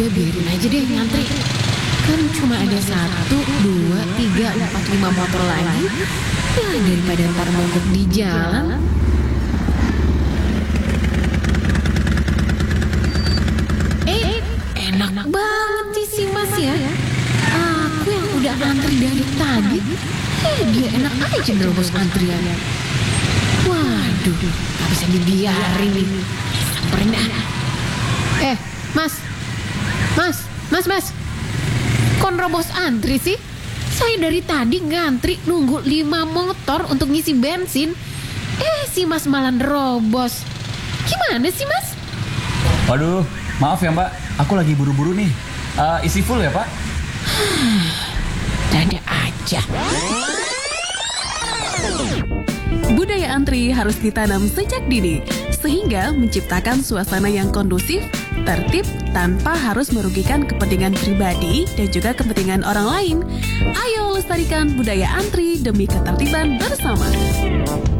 Udah biarin aja deh ngantri. Kan cuma ada 1, 2, 3, 4, 5 motor lagi. Ya daripada ntar mogok di jalan. Enak banget sih Mas ya. Aku yang udah antri dari tadi, dia enak aja nerobos antriannya. Waduh, gak bisa dibiarin nih. Samperin dah. Mas. Kok nerobos antri sih? Saya dari tadi ngantri nunggu 5 motor untuk ngisi bensin. Si Mas malah nerobos. Gimana sih Mas? Waduh, maaf ya Mbak, aku lagi buru-buru nih. Isi full ya Pak? Dada aja. Budaya antri harus ditanam sejak dini, sehingga menciptakan suasana yang kondusif, tertib, tanpa harus merugikan kepentingan pribadi dan juga kepentingan orang lain. Ayo lestarikan budaya antri demi ketertiban bersama.